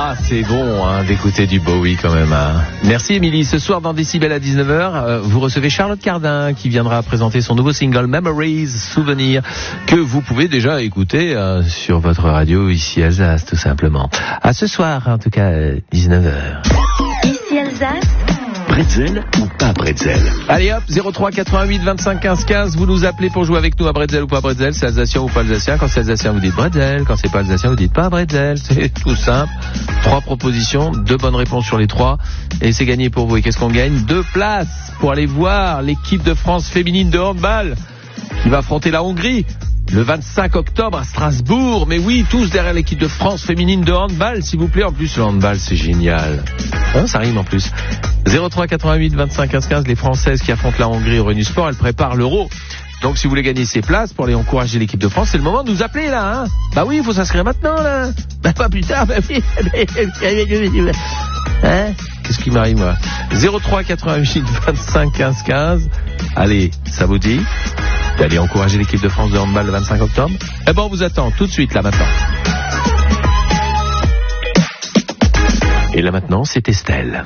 Ah, c'est bon d'écouter du Bowie quand même. Merci Émilie. Ce soir dans Décibel à 19h, vous recevez Charlotte Cardin qui viendra présenter son nouveau single Memories, Souvenirs, que vous pouvez déjà écouter sur votre radio ici Alsace tout simplement. À ce soir, en tout cas 19h. Ici Alsace. Bretzel ou pas Bretzel? Allez hop, 03 88 25 15 15, vous nous appelez pour jouer avec nous à Bretzel ou pas Bretzel, c'est alsacien ou pas alsacien. Quand c'est alsacien, vous dites Bretzel, quand c'est pas alsacien, vous dites pas Bretzel. C'est tout simple. 3 propositions, 2 bonnes réponses sur les 3 et c'est gagné pour vous. Et qu'est-ce qu'on gagne? 2 places pour aller voir l'équipe de France féminine de handball qui va affronter la Hongrie le 25 octobre à Strasbourg. Mais oui, tous derrière l'équipe de France féminine de handball, s'il vous plaît. En plus, le handball, c'est génial. Ça rime en plus. 03 88 25 15 15, les Françaises qui affrontent la Hongrie au Renu Sport, elles préparent l'Euro. Donc si vous voulez gagner ces places pour aller encourager l'équipe de France, c'est le moment de nous appeler là. Bah oui, il faut s'inscrire maintenant là. Bah pas plus tard, bah oui. Qu'est-ce qui m'arrive moi? 03 88 25 15 15. Allez, ça vous dit d'aller encourager l'équipe de France de handball le 25 octobre? Eh ben on vous attend tout de suite là maintenant. Et là maintenant, c'est Estelle.